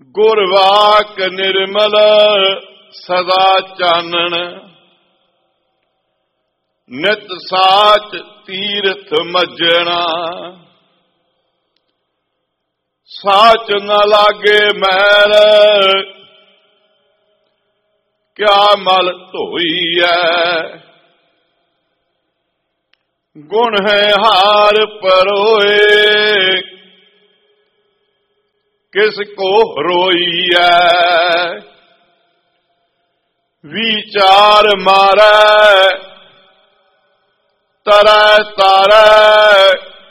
ਗੁਰਵਾਕ ਨਿਰਮਲ ਸਦਾ ਚਾਨਣ, ਨਿਤ ਸਾਚ ਤੀਰਥ ਮੱਜਣਾ। ਸਾਚ ਨ ਲਾਗੇ ਮੈਲ, ਕਿਆ ਮਲ ਧੋਈਐ। ਗੁਣ ਹੈ ਹਾਰ ਪਰੋਏ, ਕਿਸ ਕੋ ਰੋਈਐ। ਵਿਚਾਰ ਮਾਰੈ ਤਰੈ ਤਾਰੈ,